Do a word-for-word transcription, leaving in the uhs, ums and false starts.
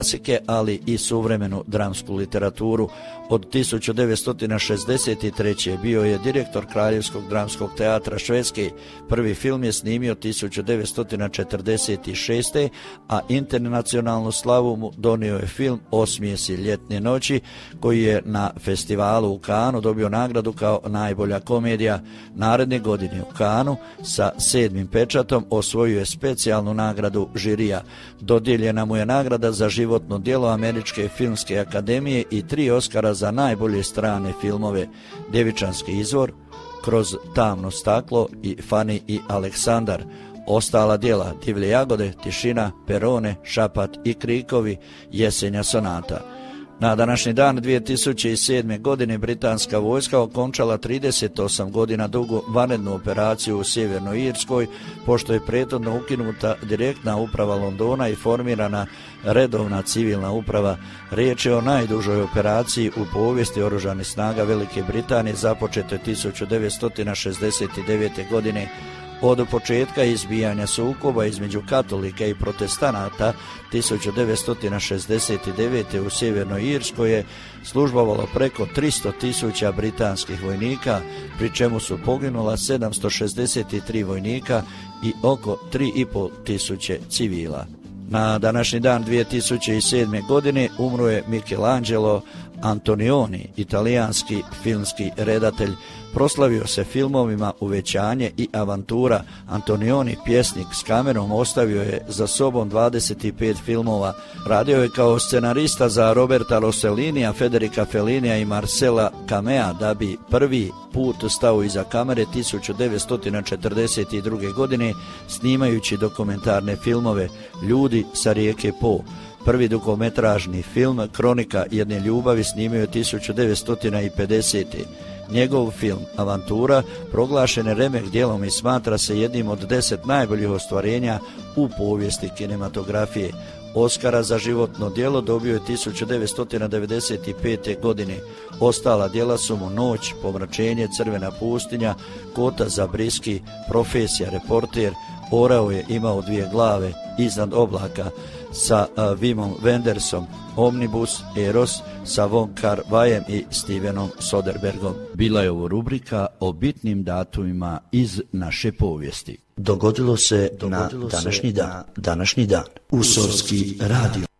klasike, ali i suvremenu dramsku literaturu. Od tisuću devetsto šezdeset treće. bio je direktor Kraljevskog dramskog teatra Švedske. Prvi film je snimio tisuću devetsto četrdeset šeste. a internacionalnu slavu mu donio je film Osmijesi ljetne noći, koji je na festivalu u Kanu dobio nagradu kao najbolja komedija. Naredne godine u Kanu sa sedmim pečatom osvojio je specijalnu nagradu žirija. Dodijeljena mu je nagrada za životno djelo Američke filmske akademije i tri Oskara za najbolje strane filmove: Djevičanski izvor, Kroz tamno staklo i Fani i Aleksandar. Ostala djela: Divlje jagode, Tišina, Perone, Šapat i Krikovi, Jesenja sonata. Na današnji dan dvije tisuće sedme. godine britanska vojska okončala trideset osam godina dugu vanrednu operaciju u Sjevernoj Irskoj, pošto je prethodno ukinuta direktna uprava Londona i formirana redovna civilna uprava. Riječ je o najdužoj operaciji u povijesti oružanih snaga Velike Britanije, započete tisuću devetsto šezdeset devete. godine. Od početka izbijanja sukoba između katolika i protestanata tisuću devetsto šezdeset devete. u Sjevernoj Irskoj je službovalo preko tristo tisuća britanskih vojnika, pri čemu su poginula sedamsto šezdeset tri vojnika i oko tri i pol tisuće civila. Na današnji dan dvije tisuće sedme. godine umro je Michelangelo Antonioni, italijanski filmski redatelj. Proslavio se filmovima Uvećanje i Avantura. Antonioni, pjesnik s kamerom, ostavio je za sobom dvadeset pet filmova. Radio je kao scenarista za Roberta Rossellinija, Federica Fellinija i Marcela Camea, da bi prvi put stao iza kamere tisuću devetsto četrdeset druge. godine snimajući dokumentarne filmove Ljudi sa rijeke Po. Prvi dugometražni film Kronika jedne ljubavi snimio je tisuću devetsto pedesete. Njegov film Avantura proglašen je remek djelom i smatra se jednim od deset najboljih ostvarenja u povijesti kinematografije. Oskara za životno djelo dobio je tisuću devetsto devedeset pete. godine. Ostala djela su mu Noć, Pomračenje, Crvena pustinja, Kota za briski, Profesija, Reporter, Orao je imao dvije glave, Iznad oblaka sa uh, Vimom Wendersom, Omnibus, Eros sa Von Kar-Vajem i Stevenom Soderbergom. Bila je ovo rubrika o bitnim datumima iz naše povijesti. Dogodilo se Dogodilo na današnji dan, današnji dan, Usorski radio.